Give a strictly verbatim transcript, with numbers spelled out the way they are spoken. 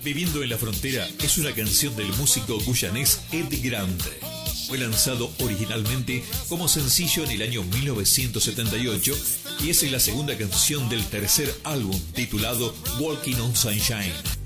Viviendo en la Frontera es una canción del músico guyanés Ed Grant. Fue lanzado originalmente como sencillo en el año mil novecientos setenta y ocho y es la segunda canción del tercer álbum titulado Walking on Sunshine.